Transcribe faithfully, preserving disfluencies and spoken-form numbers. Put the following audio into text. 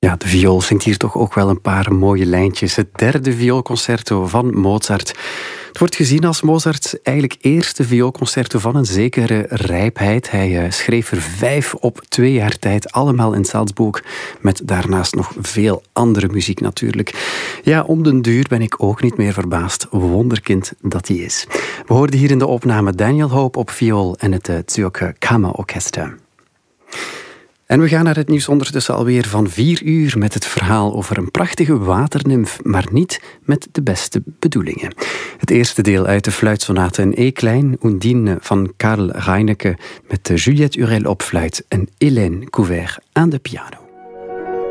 Ja, de viool zingt hier toch ook wel een paar mooie lijntjes. Het derde vioolconcerto van Mozart. Het wordt gezien als Mozarts eigenlijk eerste vioolconcerto van een zekere rijpheid. Hij uh, schreef er vijf op twee jaar tijd, allemaal in Salzburg, met daarnaast nog veel andere muziek natuurlijk. Ja, om den duur ben ik ook niet meer verbaasd. Wonderkind dat hij is. We hoorden hier in de opname Daniel Hope op viool en het uh, Zürcher Kammerorchester. En we gaan naar het nieuws ondertussen alweer van vier uur met het verhaal over een prachtige waternimf, maar niet met de beste bedoelingen. Het eerste deel uit de fluitsonate in E-klein, Undine van Karl Reinecke met Juliette Urel op fluit en Hélène Couvert aan de piano.